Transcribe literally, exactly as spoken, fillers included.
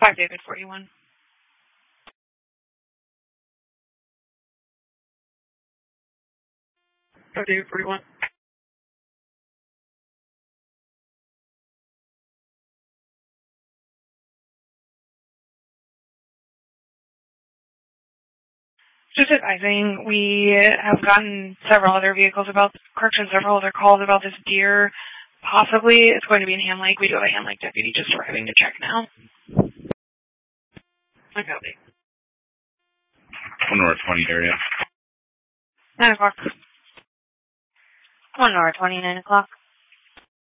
five David forty-one. five David forty-one. Just advising, we have gotten several other vehicles about, correction, several other calls about this deer. Possibly it's going to be in Hand Lake. We do have a Hand Lake deputy just arriving to check now. I copy. one North twenty area. nine o'clock. one North twenty, nine o'clock.